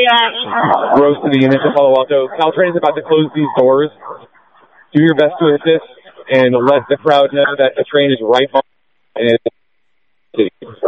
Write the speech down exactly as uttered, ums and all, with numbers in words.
Rose to the unit to Palo Alto. Caltrain is about to close these doors. Do your best to assist and let the crowd know that the train is right behind.